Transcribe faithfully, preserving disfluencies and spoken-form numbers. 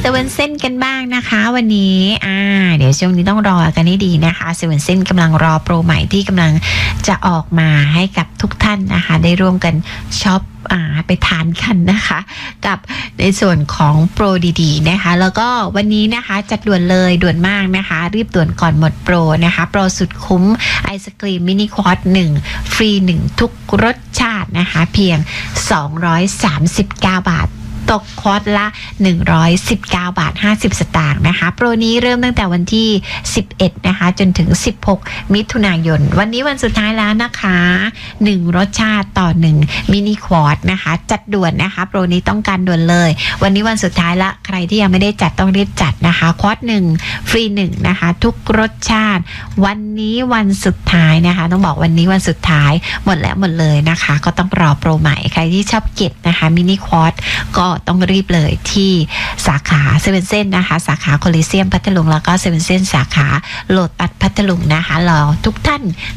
เว่นเส้นกันบ้างนะคะวันนี้อ่าเดี๋ยวช่วงนี้ต้องรอกันให้ดีนะคะเซเว่นเส้นกำลังรอโปรใหม่ที่กำลังจะออกมาให้กับทุกท่านนะคะได้ร่วมกันช็อปอ่าไปทานกันนะคะกับในส่วนของโปรดีๆนะคะแล้วก็วันนี้นะคะจัดด่วนเลยด่วนมากนะคะรีบด่วนก่อนหมดโปรนะคะโปรสุดคุ้มไอศกรีมมินิควอตหนึ่งฟรีหนึ่งทุกรสชาตินะคะเพียงสองร้อยสามสิบเก้าบาทตกควอตละหนึ่งร้อยสิบเก้าบาทห้าสิบสตางค์นะคะโปรนี้เริ่มตั้งแต่วันที่สิบเอ็ดนะคะจนถึงสิบหกมิถุนายนวันนี้วันสุดท้ายแล้วนะคะหนึ่งรสชาติต่อหนึ่งมินิควอตนะคะจัดด่วนนะคะโปรนี้ต้องการด่วนเลยวันนี้วันสุดท้ายละใครที่ยังไม่ได้จัดต้องรีบจัดนะคะควอตหนึ่งฟรีหนึ่งนะคะทุกรสชาติวันนี้วันสุดท้ายนะคะต้องบอกวันนี้วันสุดท้ายหมดแล้วหมดเลยนะคะก็ต้องรอโปรใหม่ใครที่ชอบเก็บนะคะมินิควอตก็ต้องรีบเลยที่สาขาเซเว่นเส้นนะคะสาขาโคลิเซียมพัทลุงแล้วก็เซเว่นเส้นสาขาโลตัสพัทลุงนะคะรอทุกท่าน